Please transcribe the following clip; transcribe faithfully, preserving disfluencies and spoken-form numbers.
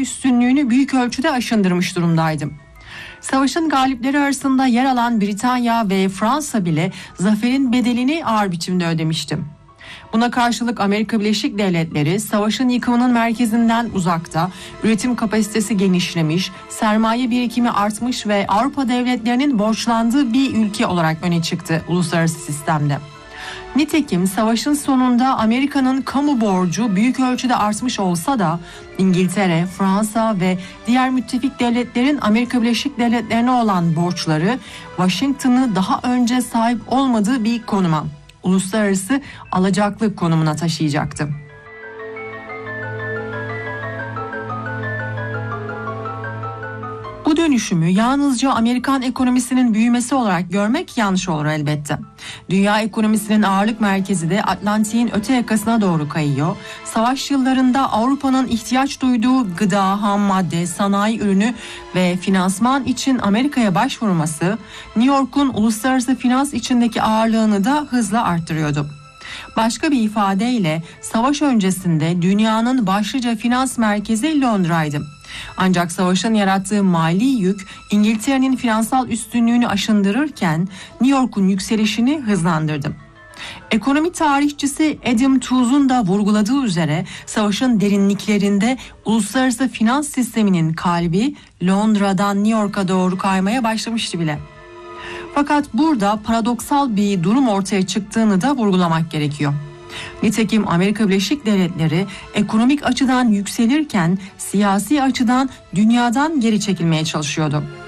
üstünlüğünü büyük ölçüde aşındırmış durumdaydı. Savaşın galipleri arasında yer alan Britanya ve Fransa bile zaferin bedelini ağır biçimde ödemişti. Buna karşılık Amerika Birleşik Devletleri savaşın yıkımının merkezinden uzakta, üretim kapasitesi genişlemiş, sermaye birikimi artmış ve Avrupa devletlerinin borçlandığı bir ülke olarak öne çıktı uluslararası sistemde. Nitekim savaşın sonunda Amerika'nın kamu borcu büyük ölçüde artmış olsa da İngiltere, Fransa ve diğer müttefik devletlerin Amerika Birleşik Devletleri'ne olan borçları Washington'ı daha önce sahip olmadığı bir konuma, uluslararası alacaklı konumuna taşıyacaktı. Bu dönüşümü yalnızca Amerikan ekonomisinin büyümesi olarak görmek yanlış olur elbette. Dünya ekonomisinin ağırlık merkezi de Atlantik'in öte yakasına doğru kayıyor. Savaş yıllarında Avrupa'nın ihtiyaç duyduğu gıda, ham madde, sanayi ürünü ve finansman için Amerika'ya başvurması, New York'un uluslararası finans içindeki ağırlığını da hızla arttırıyordu. Başka bir ifadeyle savaş öncesinde dünyanın başlıca finans merkezi Londra'ydı. Ancak savaşın yarattığı mali yük İngiltere'nin finansal üstünlüğünü aşındırırken New York'un yükselişini hızlandırdı. Ekonomi tarihçisi Adam Tooze'un da vurguladığı üzere savaşın derinliklerinde uluslararası finans sisteminin kalbi Londra'dan New York'a doğru kaymaya başlamıştı bile. Fakat burada paradoksal bir durum ortaya çıktığını da vurgulamak gerekiyor. Nitekim Amerika Birleşik Devletleri ekonomik açıdan yükselirken siyasi açıdan dünyadan geri çekilmeye çalışıyordu.